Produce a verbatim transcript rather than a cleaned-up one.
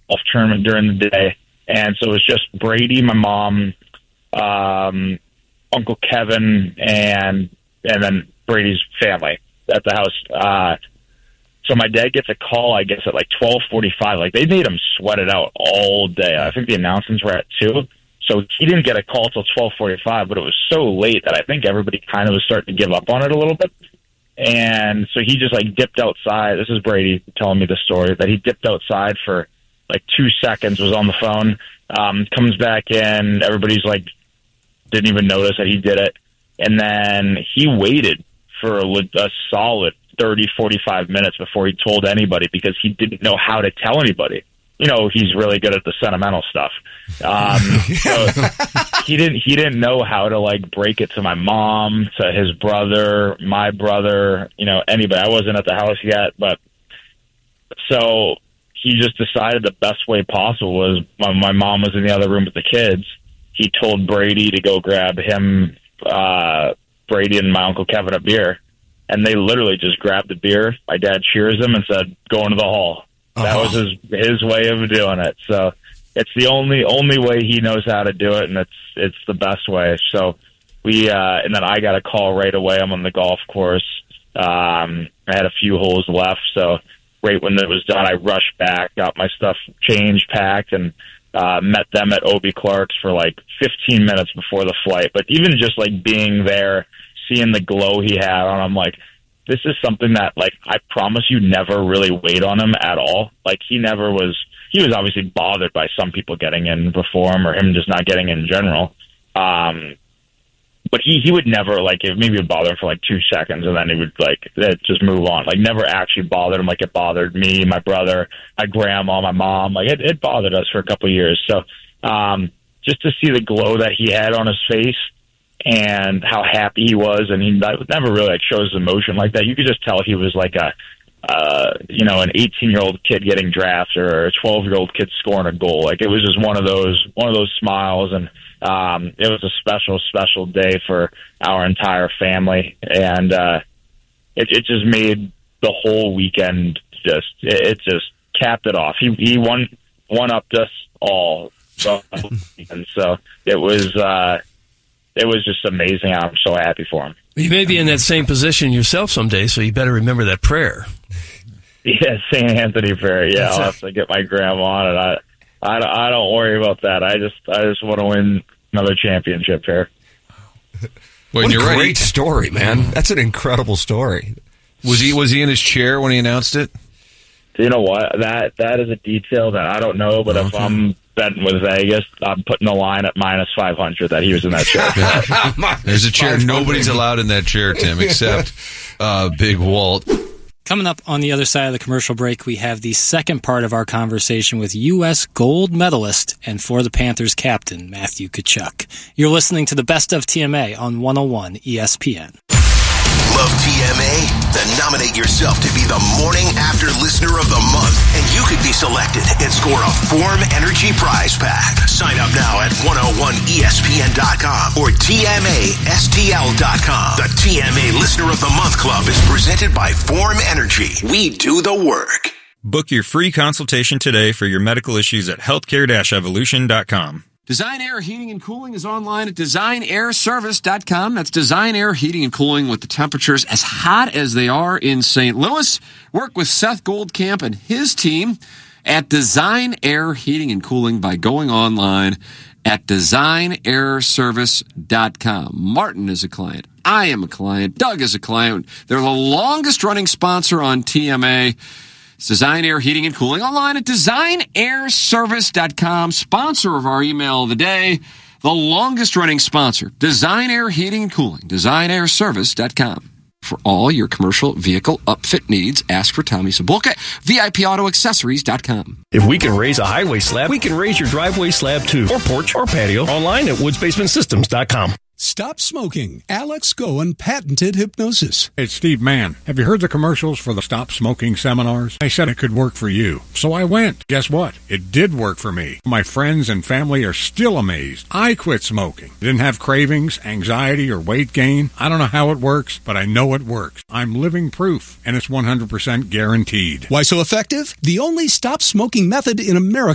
golf tournament during the day. And so it was just Brady, my mom, um, Uncle Kevin, and and then Brady's family at the house. Uh, so my dad gets a call, I guess, at like twelve forty-five. Like, they made him sweat it out all day. I think the announcements were at two. So he didn't get a call till twelve forty-five, but it was so late that I think everybody kind of was starting to give up on it a little bit. And so he just, like, dipped outside. This is Brady telling me the story, that he dipped outside for, like, two seconds, was on the phone, um, comes back in. Everybody's, like, didn't even notice that he did it. And then he waited for a, a solid thirty, forty-five minutes before he told anybody, because he didn't know how to tell anybody. You know, he's really good at the sentimental stuff. Um, so he didn't, he didn't know how to, like, break it to my mom, to his brother, my brother, you know, anybody. I wasn't at the house yet, but so he just decided the best way possible was, when my mom was in the other room with the kids, he told Brady to go grab him, uh, Brady and my Uncle Kevin a beer. And they literally just grabbed the beer. My dad cheers him and said, "Go into the hall." That was his his way of doing it. So it's the only only way he knows how to do it, and it's it's the best way. So we uh, and then I got a call right away. I'm on the golf course. Um, I had a few holes left, so right when it was done, I rushed back, got my stuff changed, packed, and uh, met them at Obie Clark's for like fifteen minutes before the flight. But even just like being there, seeing the glow he had on, I'm like, this is something that, like, I promise you never really weighed on him at all. Like, he never was, he was obviously bothered by some people getting in before him, or him just not getting in general. Um, but he, he would never, like, it maybe would bother him for like two seconds and then he would, like, just move on. Like, never actually bothered him like it bothered me, my brother, my grandma, my mom. Like, it, it bothered us for a couple of years. So, um, just to see the glow that he had on his face, and how happy he was, and he never really, like, shows emotion like that. You could just tell he was like a, uh, you know, an eighteen-year-old kid getting drafted, or a twelve-year-old kid scoring a goal. Like, it was just one of those, one of those smiles, and um, it was a special, special day for our entire family, and uh, it, it just made the whole weekend just, it, it just capped it off. He he won one upped us all, so, and so it was. Uh, It was just amazing. I'm so happy for him. You may be in that same position yourself someday, so you better remember that prayer. Yeah, Saint Anthony prayer. Yeah, That's I'll have to get my grandma on it. I, I, I don't worry about that. I just, I just want to win another championship here. Well, what a you're great right. story, man. That's an incredible story. Was he, was he in his chair when he announced it? You know what? That, that is a detail that I don't know, but okay. if I'm betting with Vegas, I'm putting the line at minus five hundred that he was in that chair. There's a chair. Nobody's allowed in that chair, Tim, except uh, Big Walt. Coming up on the other side of the commercial break, we have the second part of our conversation with U S gold medalist and for the Panthers captain, Matthew Tkachuk. You're listening to the Best of T M A on one oh one E S P N. Love T M A? Then nominate yourself to be the Morning After Listener of the Month, and you could be selected and score a Form Energy prize pack. Sign up now at one oh one E S P N dot com or T M A S T L dot com. The T M A Listener of the Month Club is presented by Form Energy. We do the work. Book your free consultation today for your medical issues at healthcare dash evolution dot com. Design Air Heating and Cooling is online at design air service dot com. That's Design Air Heating and Cooling with the temperatures as hot as they are in Saint Louis. Work with Seth Goldcamp and his team at Design Air Heating and Cooling by going online at design air service dot com. Martin is a client. I am a client. Doug is a client. They're the longest running sponsor on T M A. It's Design Air Heating and Cooling online at design air service dot com. Sponsor of our email of the day, the longest running sponsor, Design Air Heating and Cooling, design air service dot com. For all your commercial vehicle upfit needs, ask for Tommy Sabulka, V I P auto accessories dot com. If we can raise a highway slab, we can raise your driveway slab too, or porch or patio, online at woods basement systems dot com. Stop smoking. Alex Goen patented hypnosis. It's Steve Mann. Have you heard the commercials for the Stop Smoking seminars? They said it could work for you. So I went. Guess what? It did work for me. My friends and family are still amazed. I quit smoking. Didn't have cravings, anxiety, or weight gain. I don't know how it works, but I know it works. I'm living proof, and it's one hundred percent guaranteed. Why so effective? The only stop smoking method in America